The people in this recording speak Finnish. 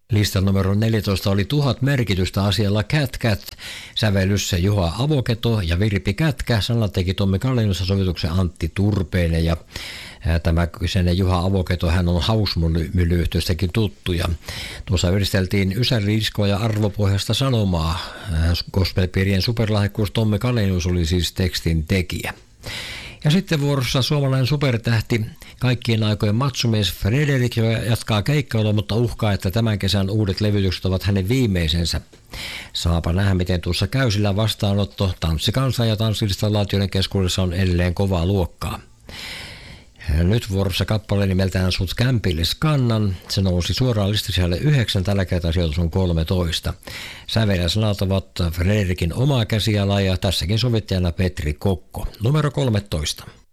Listan numero 14 oli 1000 merkitystä asialla Cat Cat, sävellyssä Juha Avoketo ja Virpi Kätkä, sanat teki Tommi Kallinussa, sovituksen Antti Turpeinen ja tämä kyseinen Juha Avoketo, hän on Hausmylly-yhtiöstäkin tuttu ja tuossa yhdisteltiin Ysäri-diskoa ja arvopohjasta sanomaa. Gospelpiirien superlahjakkuus Tommi Kallinus oli siis tekstin tekijä. Ja sitten vuorossa suomalainen supertähti, kaikkien aikojen matsumies Frederik, joka jatkaa keikkailua, mutta uhkaa, että tämän kesän uudet levytykset ovat hänen viimeisensä. Saapa nähdä, miten tuossa käy, sillä vastaanotto tanssikansa ja tanssillisten laatioiden keskuudessa on edelleen kovaa luokkaa. Nyt vuorossa kappale nimeltään Sut kämpille skannan. Se nousi suoraan listasijalle 9, tällä kertaa sijoitus on 13. Sävel sanat ovat Frederikin omaa käsialaa ja tässäkin sovittajana Petri Kokko. Numero 13.